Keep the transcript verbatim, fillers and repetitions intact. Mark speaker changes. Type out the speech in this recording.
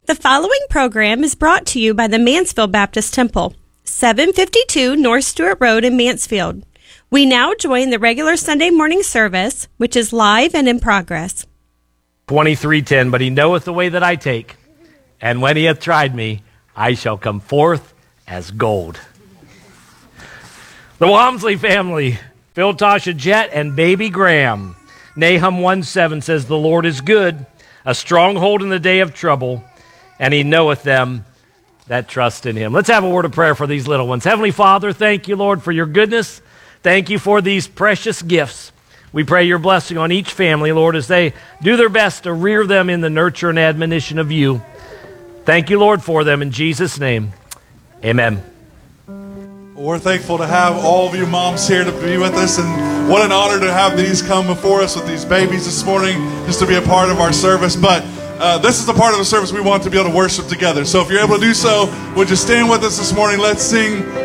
Speaker 1: The following program is brought to you by the Mansfield Baptist Temple, seven fifty-two North Stewart Road in Mansfield. We now join the regular Sunday morning service, which is live and in progress.
Speaker 2: twenty-three ten, but he knoweth the way that I take, and when he hath tried me, I shall come forth as gold. The Walmsley family, Phil, Tasha, Jet, and baby Graham. Nahum one seven says, the Lord is good, a stronghold in the day of trouble, and he knoweth them that trust in him. Let's have a word of prayer for these little ones. Heavenly Father, thank you, Lord, for your goodness. Thank you for these precious gifts. We pray your blessing on each family, Lord, as they do their best to rear them in the nurture and admonition of you. Thank you, Lord, for them. In Jesus' name, amen.
Speaker 3: We're thankful to have all of you moms here to be with us, and what an honor to have these come before us with these babies this morning, just to be a part of our service. But uh, this is the part of the service we want to be able to worship together. So if you're able to do so, would you stand with us this morning? Let's sing